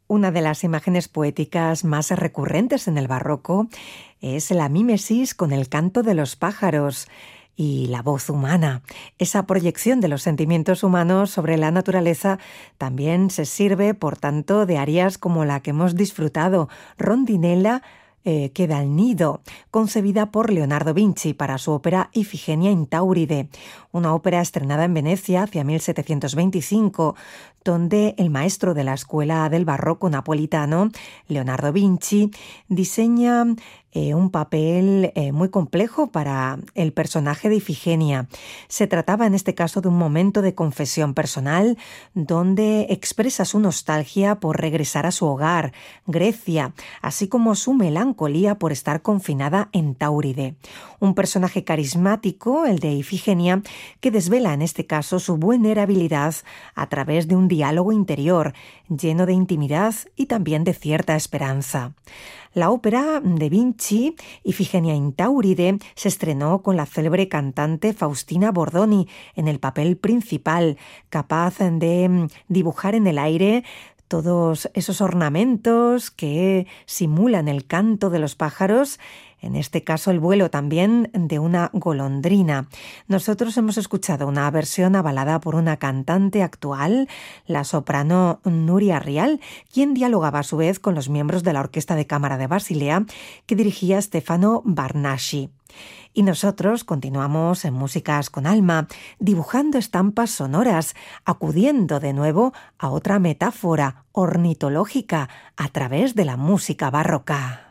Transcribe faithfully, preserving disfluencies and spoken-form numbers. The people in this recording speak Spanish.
Una de las imágenes poéticas más recurrentes en el barroco es la mímesis con el canto de los pájaros y la voz humana. Esa proyección de los sentimientos humanos sobre la naturaleza también se sirve, por tanto, de arias como la que hemos disfrutado, Rondinella eh, che dal nido, concebida por Leonardo Vinci para su ópera Ifigenia in Tauride, una ópera estrenada en Venecia hacia mil setecientos veinticinco, donde el maestro de la escuela del barroco napolitano, Leonardo Vinci, diseña eh, un papel eh, muy complejo para el personaje de Ifigenia. Se trataba en este caso de un momento de confesión personal donde expresa su nostalgia por regresar a su hogar, Grecia, así como su melancolía por estar confinada en Tauride. Un personaje carismático, el de Ifigenia, que desvela en este caso su vulnerabilidad a través de un diálogo interior lleno de intimidad y también de cierta esperanza. La ópera de Vinci, Ifigenia in Tauride, se estrenó con la célebre cantante Faustina Bordoni en el papel principal, capaz de dibujar en el aire todos esos ornamentos que simulan el canto de los pájaros, en este caso el vuelo también de una golondrina. Nosotros hemos escuchado una versión avalada por una cantante actual, la soprano Nuria Rial, quien dialogaba a su vez con los miembros de la Orquesta de Cámara de Basilea que dirigía Stefano Barnaschi. Y nosotros continuamos en Músicas con Alma, dibujando estampas sonoras, acudiendo de nuevo a otra metáfora ornitológica a través de la música barroca.